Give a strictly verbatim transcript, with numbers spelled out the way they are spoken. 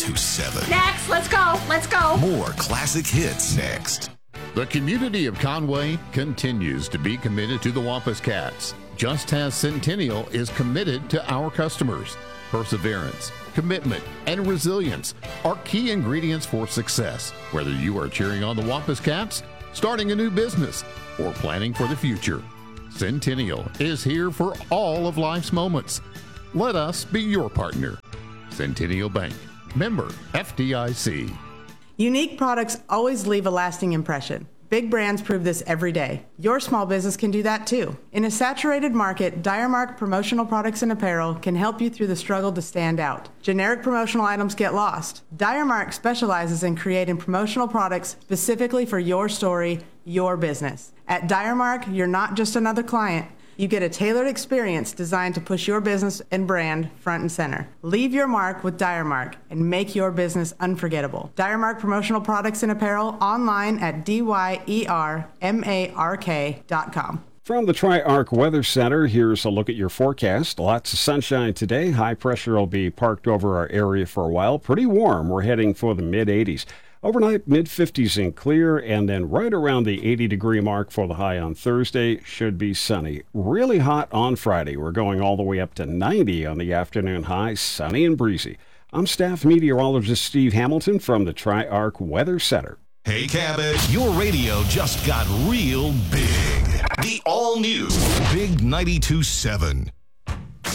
two seven. Next, let's go, let's go. More classic hits next. The community of Conway continues to be committed to the Wampus Cats, just as Centennial is committed to our customers. Perseverance, commitment, and resilience are key ingredients for success, whether you are cheering on the Wampus Cats, starting a new business, or planning for the future. Centennial is here for all of life's moments. Let us be your partner. Centennial Bank, member F D I C. Unique products always leave a lasting impression. Big brands prove this every day. Your small business can do that too. In a saturated market, Diremark Promotional Products and Apparel can help you through the struggle to stand out. Generic promotional items get lost. Diremark specializes in creating promotional products specifically for your story, your business. At Diremark, you're not just another client. You get a tailored experience designed to push your business and brand front and center. Leave your mark with Diremark and make your business unforgettable. Diremark Promotional Products and Apparel online at D Y E R M A R K dot com. From the Tri-Arc Weather Center, here's a look at your forecast. Lots of sunshine today. High pressure will be parked over our area for a while. Pretty warm. We're heading for the mid eighties. Overnight, mid fifties and clear, and then right around the eighty degree mark for the high on Thursday. Should be sunny. Really hot on Friday. We're going all the way up to ninety on the afternoon high, sunny and breezy. I'm staff meteorologist Steve Hamilton from the Tri-Arc Weather Center. Hey, Cabot, your radio just got real big. The all-new Big ninety-two point seven.